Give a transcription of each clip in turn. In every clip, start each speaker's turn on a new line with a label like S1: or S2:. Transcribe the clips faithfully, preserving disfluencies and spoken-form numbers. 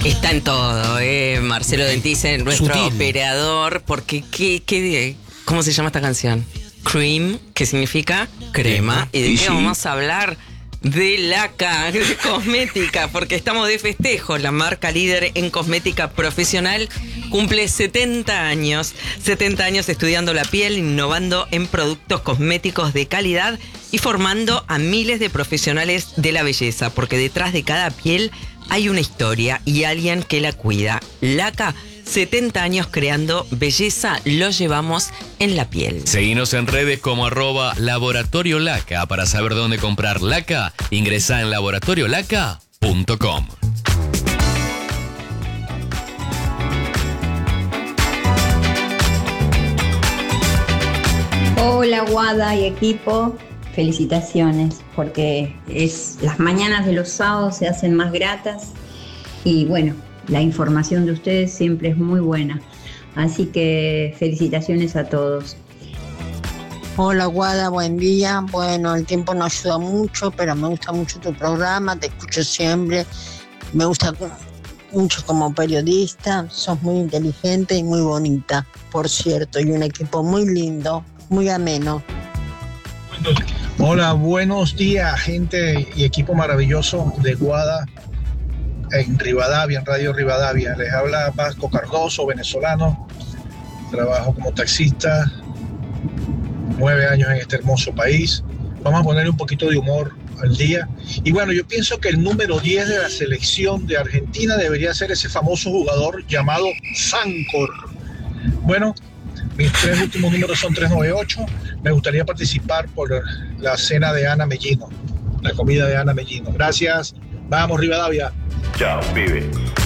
S1: Está en todo, ¿eh? Marcelo Dentisen, nuestro
S2: Sutil.
S1: operador, porque ¿qué, qué, ¿cómo se llama esta canción? Cream, que significa crema. ¿Y de
S2: ¿Y
S1: qué
S2: sí?
S1: vamos a hablar? De Laca, de cosmética, porque estamos de festejo. La marca líder en cosmética profesional cumple setenta años. setenta años estudiando la piel, innovando en productos cosméticos de calidad y formando a miles de profesionales de la belleza, porque detrás de cada piel hay una historia y alguien que la cuida. Laca, setenta años creando belleza, lo llevamos en la piel.
S3: Seguinos en redes como arroba Laboratorio Laca. Para saber dónde comprar Laca, ingresá en laboratorio laca punto com.
S4: Hola Guada y equipo, felicitaciones porque es, las mañanas de los sábados se hacen más gratas y bueno, la información de ustedes siempre es muy buena, así que felicitaciones a todos.
S5: Hola Guada, buen día. Bueno, el tiempo no ayuda mucho, pero me gusta mucho tu programa, te escucho siempre, me gusta mucho como periodista, sos muy inteligente y muy bonita, por cierto, y un equipo muy lindo, muy ameno.
S6: Hola, buenos días, gente y equipo maravilloso de Guada en Rivadavia, en Radio Rivadavia. Les habla Vasco Cardoso, venezolano. Trabajo como taxista, nueve años en este hermoso país. Vamos a poner un poquito de humor al día. Y bueno, yo pienso que el número diez de la selección de Argentina debería ser ese famoso jugador llamado Sancor. Bueno, mis tres últimos números son tres nueve ocho. Me gustaría participar por la cena de Ana Mellino, la comida de Ana Mellino. Gracias. Vamos, Rivadavia.
S7: Chao, pibe.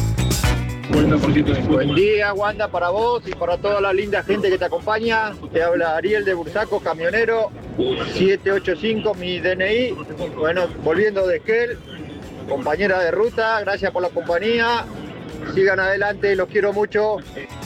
S8: Buen día, Wanda, para vos y para toda la linda gente que te acompaña. Te habla Ariel de Bursaco, camionero, siete ocho cinco, mi D N I. Bueno, volviendo de Esquel, compañera de ruta, gracias por la compañía. Sigan adelante, los quiero mucho.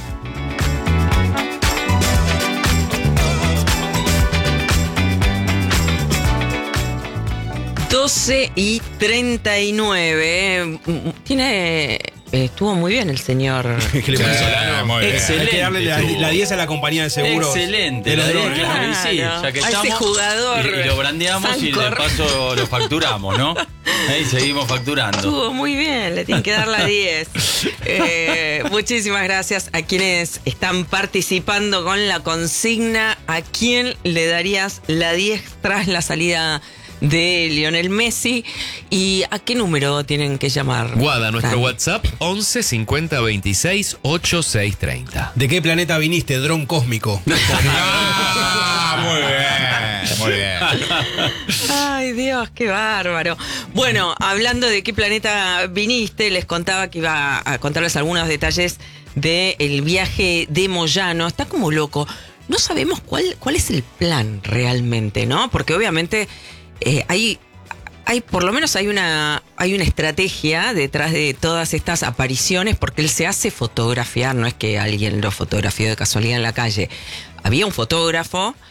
S1: doce y treinta y nueve. Tiene... Estuvo muy bien el señor.
S2: ¿Qué le
S9: Sí,
S2: parece?
S9: muy bien.
S1: Excelente.
S2: Hay que darle la, la diez a la compañía de seguros.
S9: Excelente.
S2: De los
S9: la
S2: drones,
S9: diez, claro,
S2: ¿no?
S9: y sí, ya que
S1: A ese
S9: estamos,
S1: jugador,
S9: y, y lo brandeamos y de
S1: Sancor.
S9: paso lo facturamos, ¿no? Ahí seguimos facturando.
S1: Estuvo muy bien, le tienen que dar la diez. Eh, muchísimas gracias a quienes están participando con la consigna. ¿A quién le darías la diez tras la salida de Lionel Messi? ¿Y a qué número tienen que llamar?
S3: Guada, nuestro
S1: Dani.
S3: WhatsApp once cincuenta veintiséis ochenta y seis treinta.
S2: ¿De qué planeta viniste, dron cósmico?
S9: Ah, muy bien, muy bien.
S1: Ay, Dios, qué bárbaro. Bueno, hablando de qué planeta viniste, les contaba que iba a contarles algunos detalles del viaje de Moyano. Está como loco. No sabemos cuál, cuál es el plan realmente, ¿no? Porque obviamente eh, hay, hay, por lo menos hay una, hay una estrategia detrás de todas estas apariciones, porque él se hace fotografiar, no es que alguien lo fotografió de casualidad en la calle. Había un fotógrafo